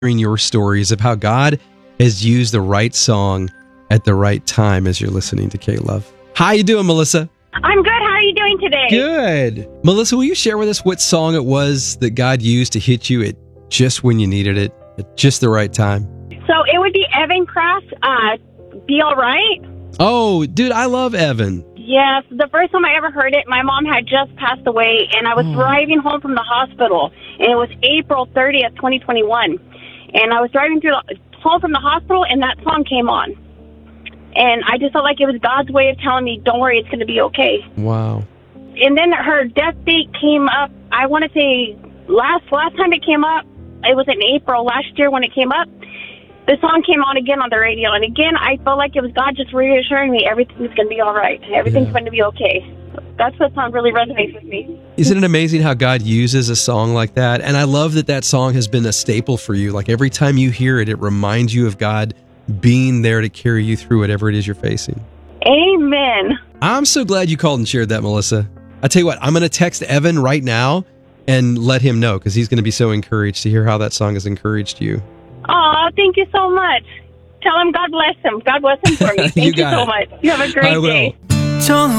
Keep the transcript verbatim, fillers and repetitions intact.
hearing your stories of how God has used the right song at the right time as you're listening to K-Love. How you doing, Melissa? I'm good. How are you doing today? Good. Melissa, will you share with us what song it was that God used to hit you at just when you needed it, at just the right time? So it would be Evan Craft, uh, Be All Right. Oh, dude, I love Evan. Yes, the first time I ever heard it, my mom had just passed away, and I was Oh. driving home from the hospital, and it was April thirtieth, twenty twenty-one. And I was driving through the, home from the hospital, and that song came on. And I just felt like it was God's way of telling me, don't worry, it's going to be okay. Wow. And then her death date came up, I want to say last last time it came up, it was in April last year when it came up. The song came on again on the radio, and again, I felt like it was God just reassuring me everything's going to be all right. Everything's Yeah. going to be okay. That's what song really resonates with me. Isn't it amazing how God uses a song like that? And I love that that song has been a staple for you. Like every time you hear it, it reminds you of God being there to carry you through whatever it is you're facing. Amen. I'm so glad you called and shared that, Melissa. I tell you what, I'm going to text Evan right now and let him know because he's going to be so encouraged to hear how that song has encouraged you. Oh, thank you so much. Tell him God bless him. God bless him for me. Thank You you, got so it. much. You have a great I will. day. Don't